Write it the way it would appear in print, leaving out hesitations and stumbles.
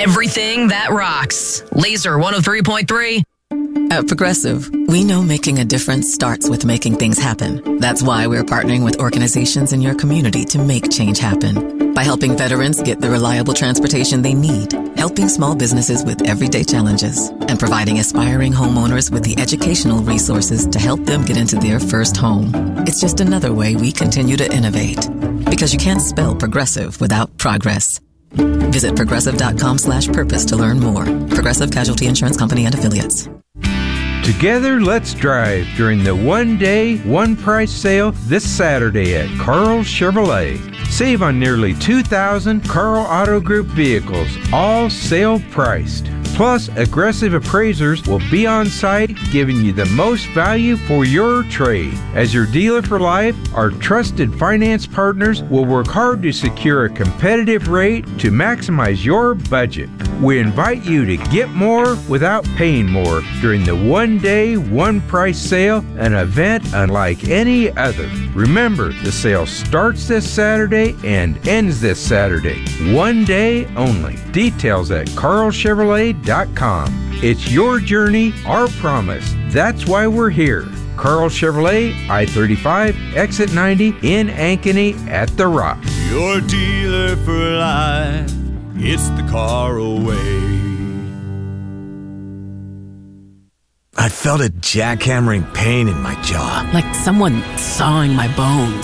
Everything that rocks. Laser 103.3. At Progressive, we know making a difference starts with making things happen. That's why we're partnering with organizations in your community to make change happen. By helping veterans get the reliable transportation they need, helping small businesses with everyday challenges, and providing aspiring homeowners with the educational resources to help them get into their first home. It's just another way we continue to innovate. Because you can't spell progressive without progress. Visit progressive.com/purpose to learn more. Progressive Casualty Insurance Company and Affiliates. Together, let's drive during the one-day, one-price sale this Saturday at Carl Chevrolet. Save on nearly 2,000 Carl Auto Group vehicles, all sale-priced. Plus, aggressive appraisers will be on site, giving you the most value for your trade. As your dealer for life, our trusted finance partners will work hard to secure a competitive rate to maximize your budget. We invite you to get more without paying more during the one-day, one-price sale, an event unlike any other. Remember, the sale starts this Saturday and ends this Saturday. One day only. Details at carlchevrolet.com. It's your journey, our promise. That's why we're here. Carl Chevrolet, I-35, exit 90 in Ankeny at The Rock. Your dealer for life. It's the Carl way. I felt a jackhammering pain in my jaw. Like someone sawing my bones.